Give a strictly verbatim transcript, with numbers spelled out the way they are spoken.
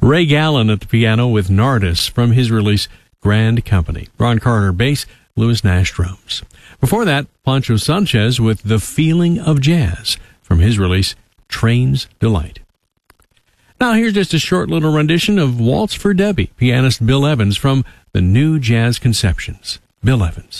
Ray Gallen at the piano with Nardis from his release Grand Company. Ron Carter bass, Louis Nash drums. Before that, Pancho Sanchez with The Feeling of Jazz from his release Train's Delight. Now here's just a short little rendition of Waltz for Debbie, pianist Bill Evans from the New Jazz Conceptions. Bill Evans.